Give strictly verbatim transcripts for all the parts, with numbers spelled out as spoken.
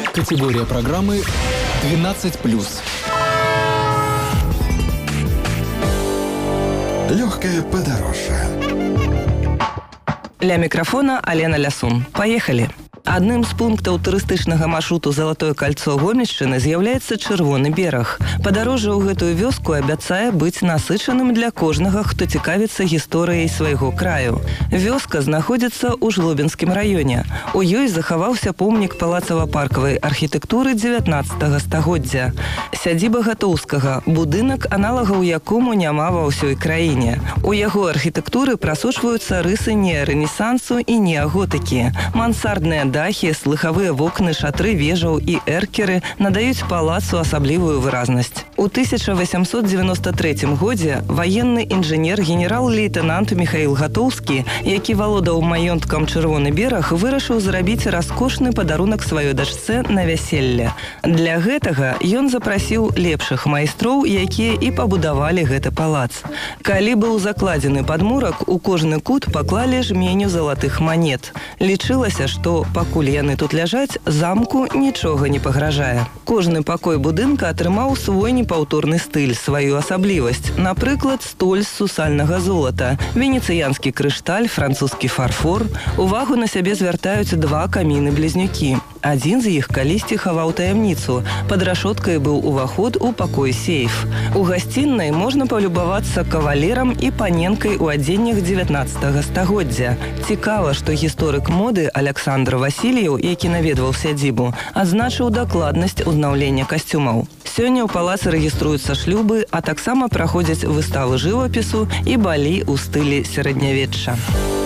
Категория программы двенадцать плюс. Легкое подорожье. Ля микрофона Алена Лясун. Поехали! Адным з пунктаў турыстычнага маршруту «Залатое кольцо» Гомельшчыны з'яўляецца Чырвоны бераг. Падарожжа ў гэтую вёску абяцае быць насычаным для кожнага, хто цікавіцца гісторыяй свайго краю. Вёска знаходзіцца ў Жлобінскім раёне. У ёй захаваўся помнік палацава-паркавай архітэктуры дзевятнаццатага стагоддзя. Сядзіба Гатоўскага, будынак, аналагаў якому няма ва ўсёй краіне. У яго архітэктуры прасочваюцца рысы неарэнесансу і неаготыкі. Мансардныя дахі, слыхавыя вокны, шатры вежаў і эркеры надаюць палацу асаблівую выразнасць. У тысяча васямсот дзевяноста трэцім годзе ваенны інжынер генерал-лейтенант Міхаіл Гатоўскі, які валодаў маёнткам Чырвоны бераг, вырашыў зрабіць раскошны падарунак сваёй дачцэ на вяселле. Для гэтага ён запрасіў лепшых майстроў, якія і пабудавалі гэты палац. Калі быў закладзены падмурак, у кожны кут паклалі жменю залатых манет. Лічылася, што пакуль яны тут ляжаць, замку нічога не пагражае. Кожны пакой будынка атрымаў свой непаўторны стыль, сваю асаблівасць. Напрыклад, столь з сусальнага золата, венецыянскі крышталь, французскі фарфор. Увагу на сябе звяртаюць два каміны-блізнюкі. Адзін з іх калісьці хаваў таямніцу. Пад рашоткай быў уваход у пакой сейф. У гасціннай можна палюбавацца кавалерам і паненкай у адзеннях дзевятнаццатага стагоддзя. Цікава, што гісторык моды Аляксандр Васильеў, які наведваў сядзібу, адзначыў дакладнасць узнаўлення касцюмаў. Сёння ў палацы рэгіструюцца шлюбы, а таксама праходзяць выставы жывапісу і балі ў стылі сярэднявечча.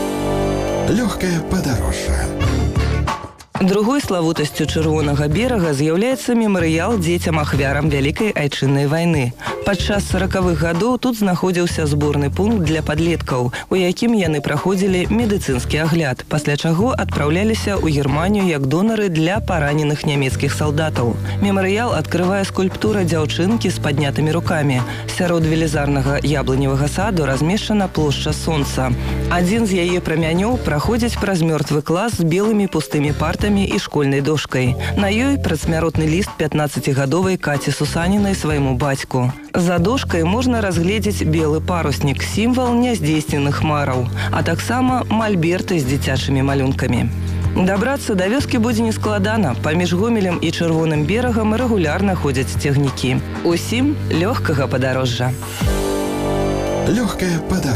Легкое подорожье. Другой славутасцю Чырвонага берага з'яўляецца мемарыял дзецям-ахвярам Вялікай айчыннай вайны. Падчас саракавых гадоў тут знаходзіўся зборны пункт для падлеткаў, у якім яны праходзілі медыцынскі агляд, пасля чаго адпраўляліся ў Германію як донары для параненых нямецкіх салдатаў. Мемарыял адкрывае скульптура дзяўчынкі з паднятымі рукамі. Сярод велізарнага яблыневага саду размешчана плошча сонца. Адзін з яе прамянёў праходзіць праз мёртвы клас з белымі пустымі партамі і школьнай дошкай. На ёй прадсмяротны ліст пятнаццацігадовай Каці Сусанінай свайму бацьку. За дошкай можна разгледзець белы паруснік, сімвал няздзейсненых мараў, а таксама мальберты з дзіцячымі малюнкамі. Дабрацца да вёскі будзе нескладана. Паміж Гомелем і Чырвоным берагам рэгулярна ходзяць цягнікі. Усім лёгкага падарожжа. Легкое подорожье.